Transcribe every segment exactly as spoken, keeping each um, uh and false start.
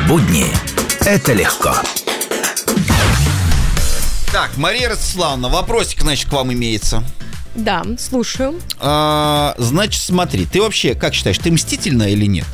Будни – это легко. Так, Мария Ростиславовна, вопросик, значит, к вам имеется. Да, слушаю. А, значит, смотри, ты вообще, как считаешь, ты мстительная или нет?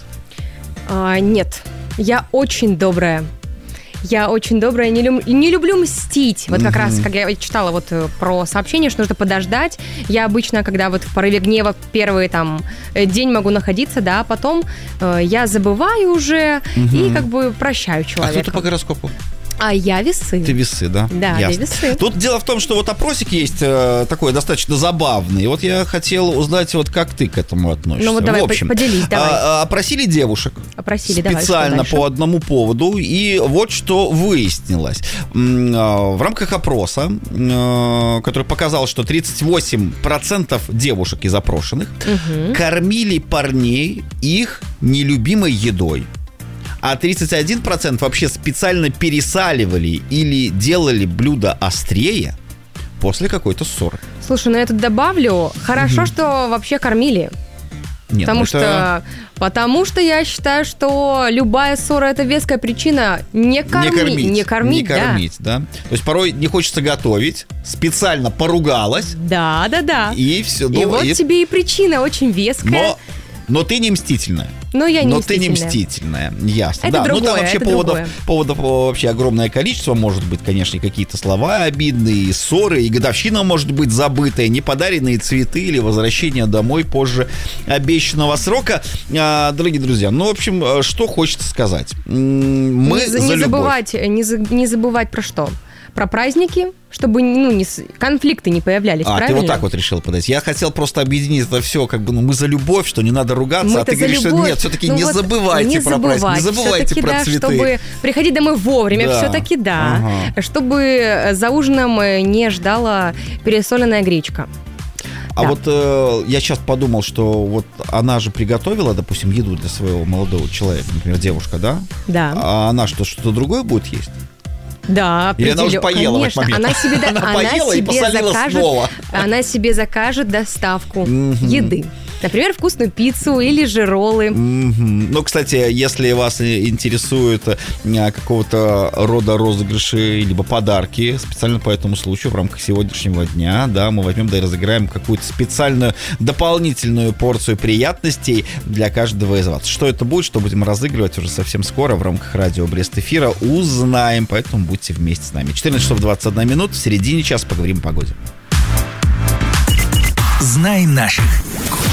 А, нет, я очень добрая. Я очень добрая, не, люб... не люблю мстить. Вот как mm-hmm. раз, как я читала вот про сообщение, что нужно подождать. Я обычно, когда вот в порыве гнева первый там день могу находиться, да, а потом э, я забываю уже mm-hmm. и как бы прощаю человека. А кто ты по гороскопу? А я весы. Ты весы, да? Да, я весы. Тут дело в том, что вот опросик есть э, такой достаточно забавный. Вот я хотел узнать, вот как ты к этому относишься. Ну вот давай, в общем, поделись, давай. А, опросили девушек. Опросили, специально давай, по одному поводу. И вот что выяснилось. В рамках опроса, который показал, что тридцать восемь процентов девушек из опрошенных угу. кормили парней их нелюбимой едой. А тридцать один процент вообще специально пересаливали или делали блюдо острее после какой-то ссоры. Слушай, ну я тут добавлю, хорошо, угу. что вообще кормили. Нет, потому, это... что, потому что я считаю, что любая ссора – это веская причина не, корми, не кормить. Не кормить, не кормить да. да. То есть порой не хочется готовить, специально поругалась. Да, да, да. И все. И ну, вот и... тебе и причина очень веская. Но... Но ты не мстительная. Но я не Но мстительная. ты не мстительная, ясно. Это да, другое, ну там вообще это поводов, другое. поводов вообще огромное количество. Может быть, конечно, и какие-то слова обидные, и ссоры, и годовщина может быть забытая, неподаренные цветы или возвращение домой позже обещанного срока. А, дорогие друзья, ну, в общем, что хочется сказать. Мы не, за не любовь. забывать, не, за, не забывать про что? Про праздники, чтобы ну, не, конфликты не появлялись, а, правильно? ты вот так вот решил подать. Я хотел просто объединить это все, как бы, ну, мы за любовь, что не надо ругаться, Мы-то а ты говоришь, любовь. что нет, все-таки ну не вот забывайте не про забывать, праздник, не забывайте все-таки, про да, цветы. Чтобы приходить домой вовремя, да. все-таки да. Ага. Чтобы за ужином не ждала пересоленная гречка. А да. вот э, я сейчас подумал, что вот она же приготовила, допустим, еду для своего молодого человека, например, девушка, да? Да. А она что, что-то другое будет есть? Да, или она уже поела конечно, в этот момент? Она себе, она она поела себе и посолила закажет, снова. Она себе закажет доставку Mm-hmm. еды. Например, вкусную пиццу или же роллы. Mm-hmm. Ну, кстати, если вас интересует какого-то рода розыгрыши либо подарки, специально по этому случаю в рамках сегодняшнего дня, да, мы возьмем да и разыграем какую-то специальную дополнительную порцию приятностей для каждого из вас. Что это будет, что будем разыгрывать уже совсем скоро в рамках радио Брест-эфира, узнаем, поэтому будьте вместе с нами. четырнадцать часов двадцать одна минута, в середине часа поговорим о погоде. Знай наших.